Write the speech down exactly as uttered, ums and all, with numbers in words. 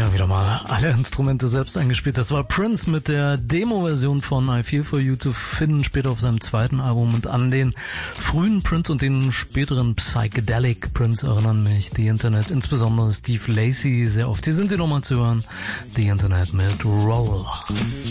Ja, wieder mal alle Instrumente selbst eingespielt. Das war Prince mit der Demo-Version von I Feel For You zu finden, später auf seinem zweiten Album. Und an den frühen Prince und den späteren Psychedelic Prince erinnern mich The Internet, insbesondere Steve Lacy sehr oft. Hier sind sie nochmal zu hören. The Internet mit Roll.